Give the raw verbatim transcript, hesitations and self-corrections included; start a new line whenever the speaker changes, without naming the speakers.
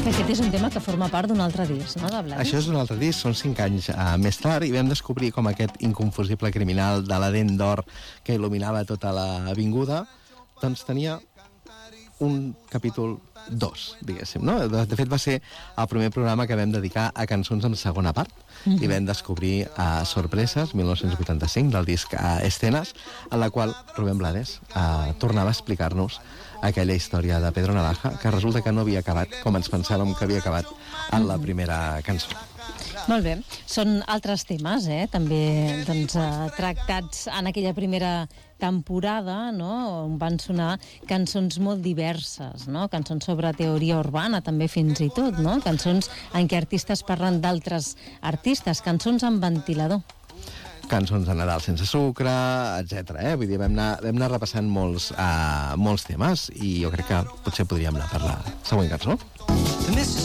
Que aquest és un tema que forma part d'un altre disc, no, de Blades?
Això és un altre disc, són cinc anys uh, més tard, i vam descobrir com aquest inconfusible criminal de la dent d'or que il·luminava tota l'avinguda, doncs tenia un capítol dos, diguéssim, no? De, de fet, va ser el primer programa que vam dedicar a cançons en segona part, mm-hmm. i vam descobrir uh, Sorpreses, mil nou-cents vuitanta-cinc, del disc uh, Escenes, en la qual Rubén Blades uh, tornava a explicar-nos aquella història de Pedro Navaja, que resulta que no havia acabat com ens pensàvem que havia acabat en la primera cançó.
Molt bé. Són altres temes, eh? També doncs, eh, tractats en aquella primera temporada, no? On van sonar cançons molt diverses, no? Cançons sobre teoria urbana, també fins i tot, no? Cançons en què artistes parlen d'altres artistes, cançons amb ventilador.
Cançons de Nadal sense sucre, etcètera. Eh? Vull dir, vam anar, vam anar repassant molts, uh, molts temes, i jo crec que potser podríem anar per la següent cançó.